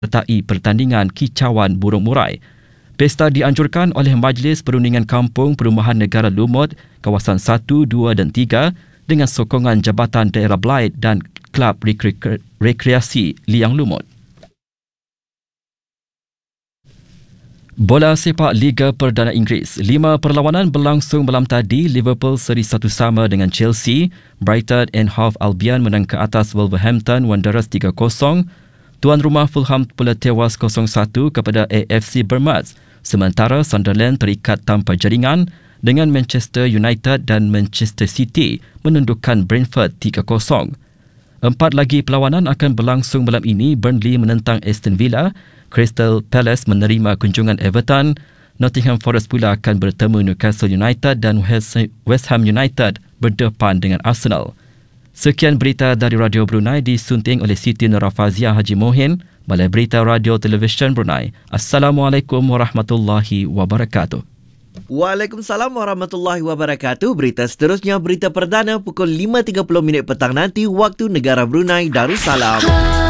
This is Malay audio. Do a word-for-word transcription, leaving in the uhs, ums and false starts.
menyertai pertandingan kicauan burung murai. Pesta dianjurkan oleh Majlis Perundingan Kampung Perumahan Negara Lumut, kawasan satu, dua dan tiga dengan sokongan Jabatan Daerah Belait dan Kelab Rekre- Rekreasi Liang Lumut. Bola sepak Liga Perdana Inggeris. Lima perlawanan berlangsung malam tadi. Liverpool seri satu sama dengan Chelsea. Brighton and Hove Albion menang ke atas Wolverhampton Wanderers tiga kosong. Tuan rumah Fulham pula tewas kosong satu kepada A F C Bournemouth. Sementara Sunderland terikat tanpa jaringan dengan Manchester United dan Manchester City menundukkan Brentford tiga kosong. Empat lagi perlawanan akan berlangsung malam ini. Burnley menentang Aston Villa, Crystal Palace menerima kunjungan Everton, Nottingham Forest pula akan bertemu Newcastle United dan West Ham United berdepan dengan Arsenal. Sekian berita dari Radio Brunei disunting oleh Siti Nurafazia Haji Mohin, Balai Berita Radio Televisyen Brunei. Assalamualaikum warahmatullahi wabarakatuh. Waalaikumsalam warahmatullahi wabarakatuh. Berita seterusnya, berita perdana pukul lima tiga puluh minit petang nanti waktu negara Brunei Darussalam.